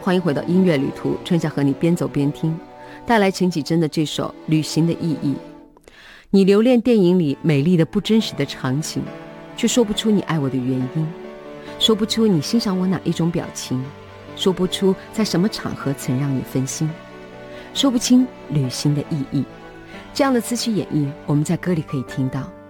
欢迎回到音乐旅途，春夏和你边走边听，带来陈绮贞的这首《旅行的意义》。你留恋电影里美丽的不真实的场景，却说不出你爱我的原因，说不出你欣赏我哪一种表情，说不出在什么场合曾让你分心，说不清旅行的意义。这样的词曲演绎，我们在歌里可以听到。